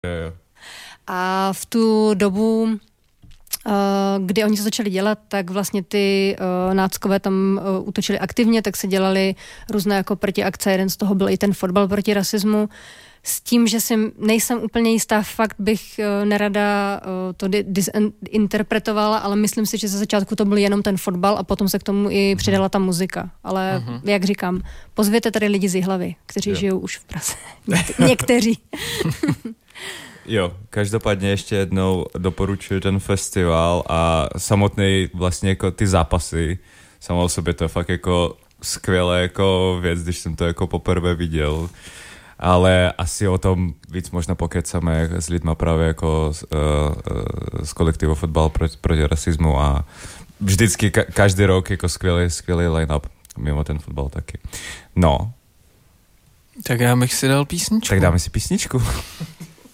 Jo. A v tu dobu, kdy oni to začali dělat, tak vlastně ty náckové tam útočili aktivně, tak se dělali různé jako protiakce, jeden z toho byl i ten fotbal proti rasismu, s tím, že si nejsem úplně jistá, fakt bych nerada to interpretovala, ale myslím si, že ze začátku to byl jenom ten fotbal a potom se k tomu i přidala ta muzika. Ale jak říkám, pozvěte tady lidi z Jihlavy, kteří žijou už v Praze. Někteří. Jo, každopádně ještě jednou doporučuji ten festival a samotný vlastně jako ty zápasy, samo o sobě to je fakt jako skvělé jako věc, když jsem to jako poprvé viděl. Ale asi o tom víc možná pokecáme s lidma právě jako z kolektivu Fotbal proti rasismu a vždycky každý rok jako skvělý line-up mimo ten fotbal taky. No. Tak já bych si dal písničku. Tak dáme si písničku.